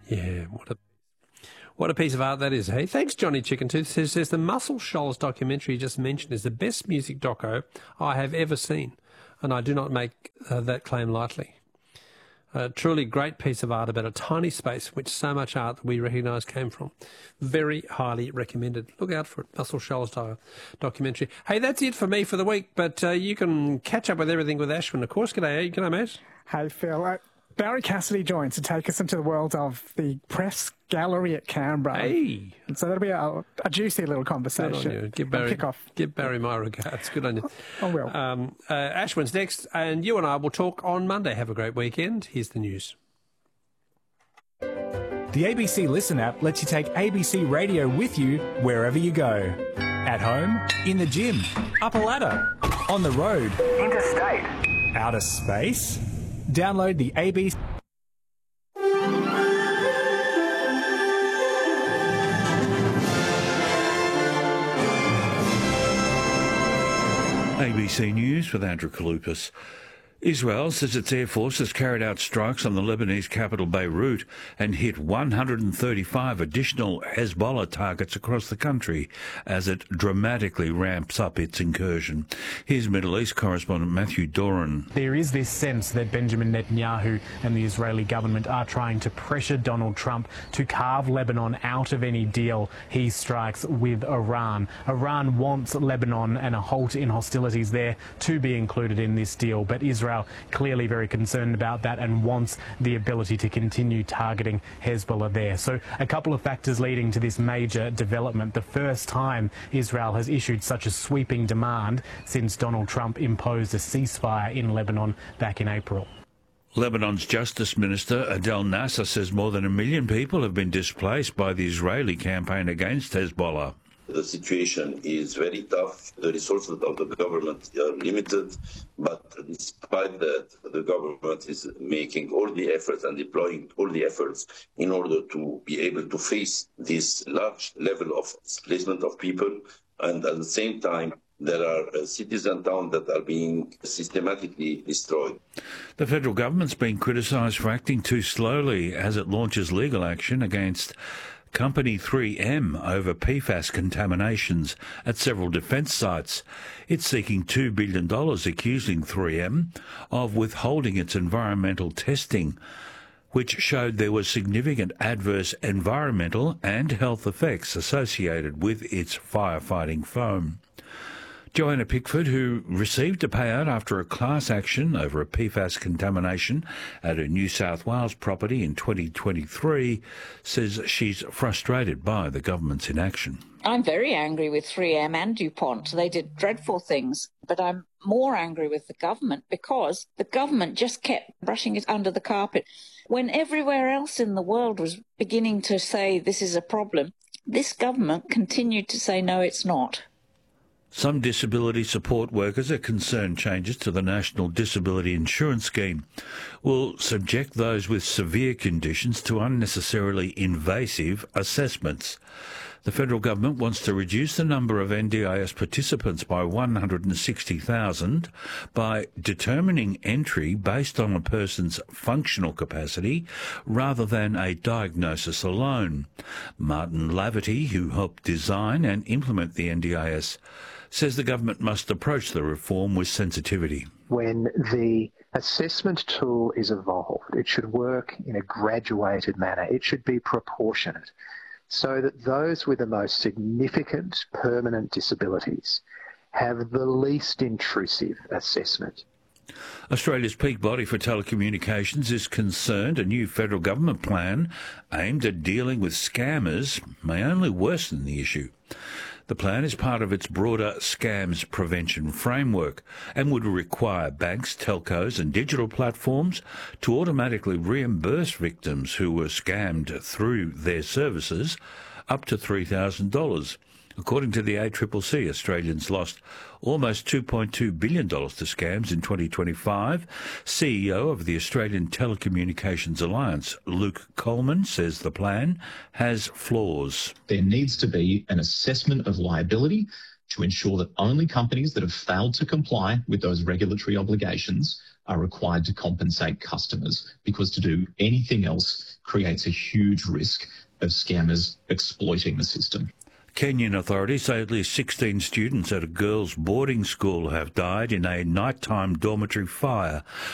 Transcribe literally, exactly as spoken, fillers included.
Yeah, what a what a piece of art that is. Hey, thanks, Johnny Chicken Tooth. Says, says the Muscle Shoals documentary you just mentioned is the best music doco I have ever seen, and I do not make uh, that claim lightly. A truly great piece of art about a tiny space in which so much art that we recognise came from. Very highly recommended. Look out for it. Muscle Shoals do- documentary. Hey, that's it for me for the week, but uh, you can catch up with everything with Ashwin, of course. G'day, g'day, mate. Hey, Phil. Uh, Barry Cassidy joins to take us into the world of the press gallery at Canberra. Hey. And so that'll be a, a juicy little conversation. Good on you. Give Barry, kick off. give Barry my regards. Good on you. I will. Um, uh, Ashwin's next, and you and I will talk on Monday. Have a great weekend. Here's the news. The A B C Listen app lets you take A B C Radio with you wherever you go. At home, in the gym, up a ladder, on the road, interstate, outer space. Download the A B C... A B C News with Andrew Kalupas. Israel says its air force has carried out strikes on the Lebanese capital Beirut and hit one hundred thirty-five additional Hezbollah targets across the country as it dramatically ramps up its incursion. Here's Middle East correspondent Matthew Doran. There is this sense that Benjamin Netanyahu and the Israeli government are trying to pressure Donald Trump to carve Lebanon out of any deal he strikes with Iran. Iran wants Lebanon and a halt in hostilities there to be included in this deal, but Israel clearly very concerned about that and wants the ability to continue targeting Hezbollah there. So a couple of factors leading to this major development. The first time Israel has issued such a sweeping demand since Donald Trump imposed a ceasefire in Lebanon back in April. Lebanon's Justice Minister Adel Nasser says more than a million people have been displaced by the Israeli campaign against Hezbollah. The situation is very tough. The resources of the government are limited, but despite that, the government is making all the efforts and deploying all the efforts in order to be able to face this large level of displacement of people. And at the same time, there are cities and towns that are being systematically destroyed. The federal government's been criticised for acting too slowly as it launches legal action against Company three M over P FAS contaminations at several defence sites. It's seeking two billion dollars, accusing three M of withholding its environmental testing, which showed there was significant adverse environmental and health effects associated with its firefighting foam. Joanna Pickford, who received a payout after a class action over a P FAS contamination at a New South Wales property in twenty twenty-three, says she's frustrated by the government's inaction. I'm very angry with three M and DuPont. They did dreadful things, but I'm more angry with the government because the government just kept brushing it under the carpet. When everywhere else in the world was beginning to say this is a problem, this government continued to say no, it's not. Some disability support workers are concerned changes to the National Disability Insurance Scheme will subject those with severe conditions to unnecessarily invasive assessments. The federal government wants to reduce the number of N D I S participants by one hundred sixty thousand by determining entry based on a person's functional capacity rather than a diagnosis alone. Martin Laverty, who helped design and implement the N D I S, says the government must approach the reform with sensitivity. When the assessment tool is evolved, it should work in a graduated manner. It should be proportionate so that those with the most significant permanent disabilities have the least intrusive assessment. Australia's peak body for telecommunications is concerned a new federal government plan aimed at dealing with scammers may only worsen the issue. The plan is part of its broader scams prevention framework and would require banks, telcos and digital platforms to automatically reimburse victims who were scammed through their services up to three thousand dollars. According to the A C C C, Australians lost almost two point two billion dollars to scams in twenty twenty-five. C E O of the Australian Telecommunications Alliance, Luke Coleman, says the plan has flaws. There needs to be an assessment of liability to ensure that only companies that have failed to comply with those regulatory obligations are required to compensate customers, because to do anything else creates a huge risk of scammers exploiting the system. Kenyan authorities say at least sixteen students at a girls' boarding school have died in a nighttime dormitory fire